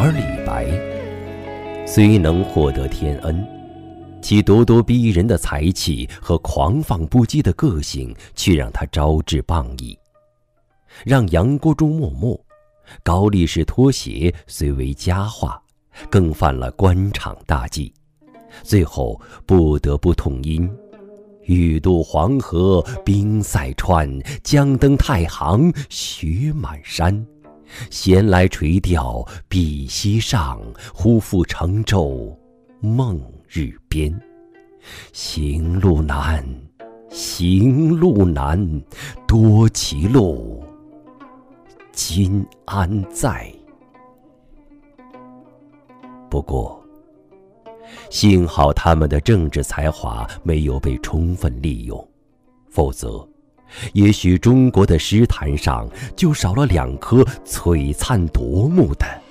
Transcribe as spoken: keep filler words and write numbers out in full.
而李白虽能获得天恩，其咄咄逼人的才气和狂放不羁的个性却让他招致谤议，让杨国忠默默，高力士脱鞋虽为佳话，更犯了官场大忌，最后不得不痛饮欲渡黄河冰塞川，将登太行雪满山。闲来垂钓碧溪上，忽复乘舟梦日边。行路难，行路难，多歧路，今安在？不过幸好他们的政治才华没有被充分利用，否则也许中国的诗坛上就少了两颗璀璨夺目的